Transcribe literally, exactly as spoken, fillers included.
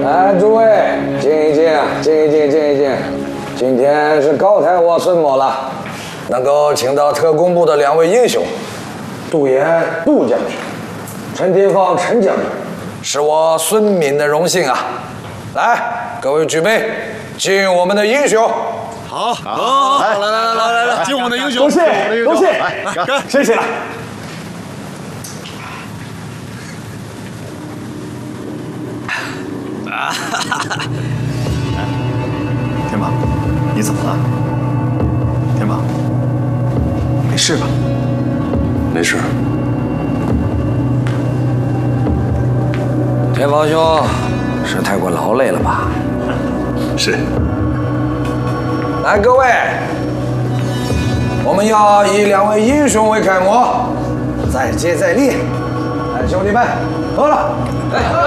来，诸位，静一静，静一静，静一静。今天是高抬我孙某了，能够请到特工部的两位英雄，杜岩杜将军，陈天放陈将军，是我孙敏的荣幸啊！来，各位举杯，敬我们的英雄。 好，好，来来来来来来，敬我们的英雄， 多谢多谢， 干， 谢谢了。 啊哈哈！天马，你怎么了？天马，没事吧？ 没事。 天放兄，是太过劳累了吧？ 是。 来，各位，我们要以两位英雄为楷模，再接再厉。来，兄弟们，喝了！